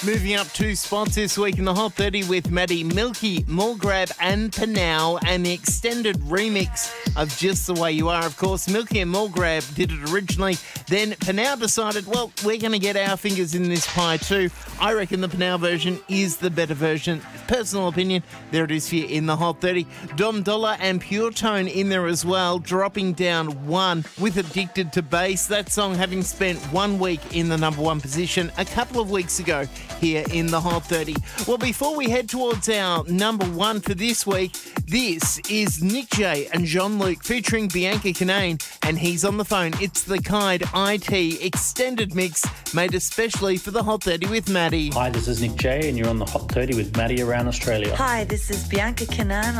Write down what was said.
Moving up 2 spots this week in the Hot 30 with Maddie, Milky, Mulgrab and Panau, an extended remix of Just the Way You Are. Of course, Milky and Mulgrab did it originally. Then Panau decided, well, we're going to get our fingers in this pie too. I reckon the Panau version is the better version. Personal opinion, there it is for you in the Hot 30. Dom Dollar and Pure Tone in there as well, dropping down 1 with Addicted to Bass. That song having spent 1 week in the number 1 position a couple of weeks ago here in the Hot 30. Well, before we head towards our number 1 for this week, this is Nick J and Jean-Luc featuring Bianca Canane, and he's on the phone. It's the Kide IT extended mix made especially for the Hot 30 with Maddie. Hi, this is Nick J and you're on the Hot 30 with Maddie around Australia. Hi, this is Bianca Canane